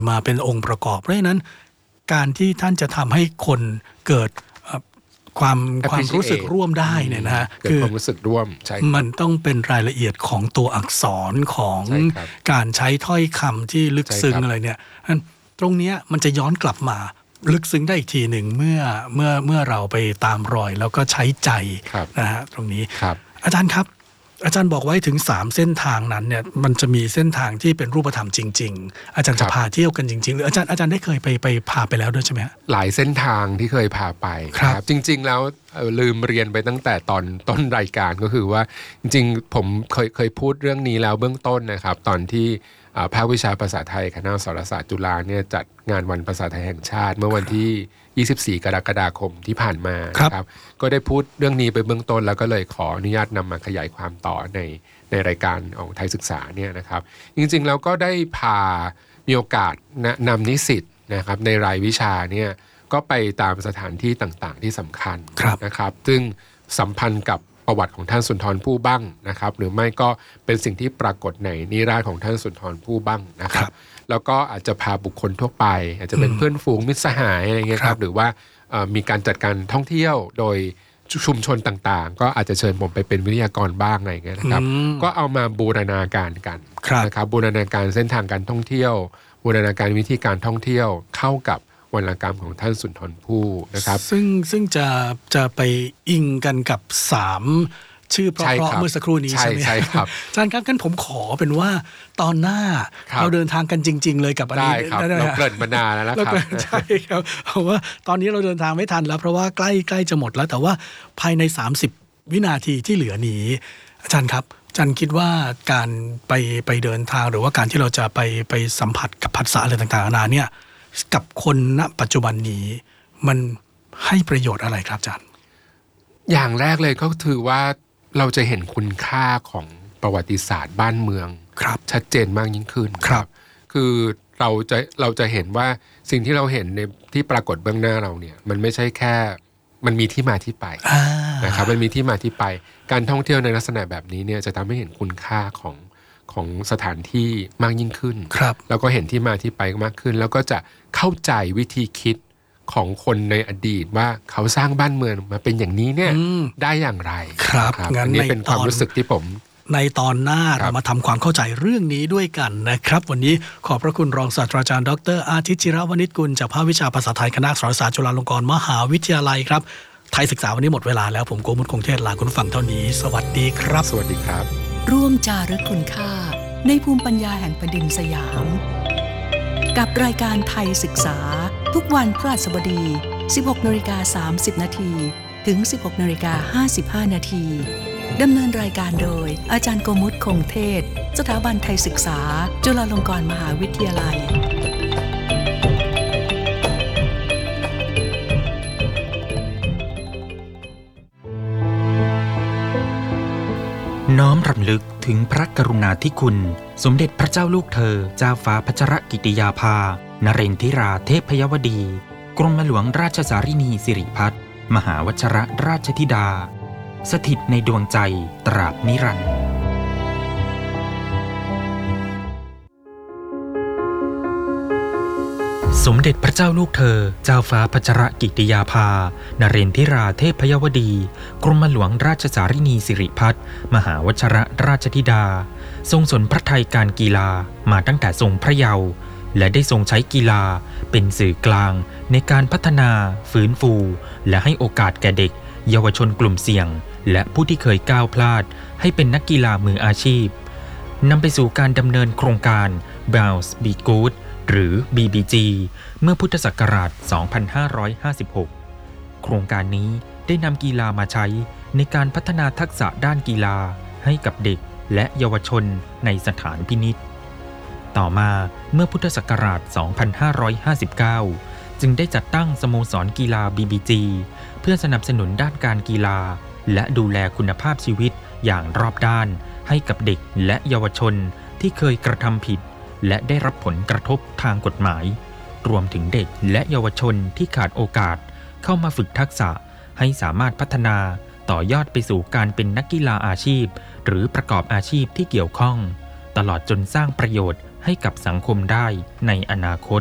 มาเป็นองค์ประกอบเพราะฉะนั้นการที่ท่านจะทำให้คนเกิดความรู้สึกร่วมได้เนี่ยนะคือความรู้สึกร่วมใช่มันต้องเป็นรายละเอียดของตัวอักษรของการใช้ถ้อยคำที่ลึกซึ้งอะไรเนี่ยตรงนี้มันจะย้อนกลับมาลึกซึ้งได้อีกทีหนึ่งเมื่อเราไปตามรอยแล้วก็ใช้ใจนะฮะตรงนี้อาจารย์ครับอาจารย์บอกไว้ถึง3เส้นทางนั้นเนี่ยมันจะมีเส้นทางที่เป็นรูปธรรมจริงๆอาจารย์จะพาเที่ยวกันจริงๆหรืออาจารย์ได้เคยไปพาไปแล้วด้วยใช่ไหมฮะหลายเส้นทางที่เคยพาไปครับจริงๆแล้วลืมเรียนไปตั้งแต่ตอนต้นรายการก็คือว่าจริงๆผมเคยพูดเรื่องนี้แล้วเบื้องต้นนะครับตอนที่ภาควิชาภาษาไทยคณะสารศาสตร์จุฬาเนี่ยจัดงานวันภาษาไทยแห่งชาติเมื่อวันที่24 กรกฎาคมที่ผ่านมาครับก็ได้พูดเรื่องนี้ไปเบื้องต้นแล้วก็เลยขออนุญาตนำมาขยายความต่อในรายการของไทยศึกษาเนี่ยนะครับจริงๆแล้วก็ได้มีโอกาสนำนิสิตนะครับในรายวิชาเนี่ยก็ไปตามสถานที่ต่างๆที่สำคัญนะครับซึ่งสัมพันธ์กับประวัติของท่านสุนทรภู่บ้างนะครับหรือไม่ก็เป็นสิ่งที่ปรากฏในนิราศของท่านสุนทรภู่บ้างนะครับแล้วก็อาจจะพาบุคคลทั่วไปอาจจะเป็นเพื่อนฝูงมิตรสหายอะไรเงี้ยครับหรือว่ามีการจัดการท่องเที่ยวโดยชุมชนต่างๆก็อาจจะเชิญผมไปเป็นวิทยากรบ้างอะไรเงี้ยนะครับก็เอามาบูรณาการกันนะครับบูรณาการเส้นทางการท่องเที่ยวบูรณาการวิธีการท่องเที่ยวเข้ากับวรรณกรรมของท่านสุนทรภู่นะครับซึ่งจะไปอิงกันกับ3ชื่อเพราะเมื่อสักครู่นี้ใช่ไหมใช่ครับอาจารย์ครับงั้นผมขอเป็นว่าตอนหน้าเราเดินทางกันจริงๆเลยกับอันนี้ได้ครับเราเกริ่นมานานแล้วนะครับใช่ครับเพราะว่าตอนนี้เราเดินทางไม่ทันแล้วเพราะว่าใกล้จะหมดแล้วแต่ว่าภายใน30วินาทีที่เหลือนี้อาจารย์ครับอาจารย์คิดว่าการไปเดินทางหรือว่าการที่เราจะไปสัมผัสกับภาษาอะไรต่างๆนานาเนี่ยกับคนณปัจจุบันนี้มันให้ประโยชน์อะไรครับอาจารย์อย่างแรกเลยก็คือว่าเราจะเห็นคุณค่าของประวัติศาสตร์บ้านเมืองชัดเจนมากยิ่งขึ้นครับคือเราจะเห็นว่าสิ่งที่เราเห็นในที่ปรากฏเบื้องหน้าเราเนี่ยมันไม่ใช่แค่มันมีที่มาที่ไปนะครับมันมีที่มาที่ไปการท่องเที่ยวในลักษณะแบบนี้เนี่ยจะทำให้เห็นคุณค่าของสถานที่มากยิ่งขึ้นแล้วก็เห็นที่มาที่ไปมากขึ้นแล้วก็จะเข้าใจวิธีคิดของคนในอดีตว่าเขาสร้างบ้านเมืองมาเป็นอย่างนี้เนี่ยได้อย่างไรครับอันนี้เป็นความรู้สึกที่ผมในตอนหน้าเรามาทำความเข้าใจเรื่องนี้ด้วยกันนะครับวันนี้ขอบพระคุณรองศาสตราจารย์ดร.อาทิตย์จิรวณิชกุลจากภาควิชาภาษาไทยคณะสารศาสตร์จุฬาลงกรณ์มหาวิทยาลัยครับไทยศึกษาวันนี้หมดเวลาแล้วผมโกมุตคงเทศลาคุณฟังเท่านี้สวัสดีครับสวัสดีครับร่วมจารึกคุณค่าในภูมิปัญญาแห่งแผ่นดินสยามกับรายการไทยศึกษาทุกวันพฤหัสบดี 16:30 น.ถึง 16:55 น.ดำเนินรายการโดยอาจารย์โกมุตคงเทศสถาบันไทยศึกษาจุฬาลงกรณ์มหาวิทยาลัยน้อมรำลึกถึงพระกรุณาธิคุณสมเด็จพระเจ้าลูกเธอเจ้าฟ้าพัชรกิติยาภานเรนทิราเทพยวดีกรมหลวงราชสารินีสิริพัฒน์มหาวชรราชธิดาสถิตในดวงใจตราบนิรันดร์สมเด็จพระเจ้าลูกเธอเจ้าฟ้าพัชรกิติยาภานเรนทิราเทพยวดีกรมหลวงราชสารินีสิริพัฒน์มหาวชรราชธิดาทรงสนพระทัยการกีฬามาตั้งแต่ทรงพระเยาว์และได้ทรงใช้กีฬาเป็นสื่อกลางในการพัฒนาฟื้นฟูและให้โอกาสแก่เด็กเยาวชนกลุ่มเสี่ยงและผู้ที่เคยก้าวพลาดให้เป็นนักกีฬามืออาชีพนำไปสู่การดำเนินโครงการ Bounce Be Good หรือ BBG เมื่อพุทธศักราช 2556 โครงการนี้ได้นำกีฬามาใช้ในการพัฒนาทักษะด้านกีฬาให้กับเด็กและเยาวชนในสถานพินิจต่อมาเมื่อพุทธศักราช 2559 จึงได้จัดตั้งสโมสรกีฬา BBG เพื่อสนับสนุนด้านการกีฬาและดูแลคุณภาพชีวิตอย่างรอบด้านให้กับเด็กและเยาวชนที่เคยกระทำผิดและได้รับผลกระทบทางกฎหมายรวมถึงเด็กและเยาวชนที่ขาดโอกาสเข้ามาฝึกทักษะให้สามารถพัฒนาต่อยอดไปสู่การเป็นนักกีฬาอาชีพหรือประกอบอาชีพที่เกี่ยวข้องตลอดจนสร้างประโยชน์ให้กับสังคมได้ในอนาคต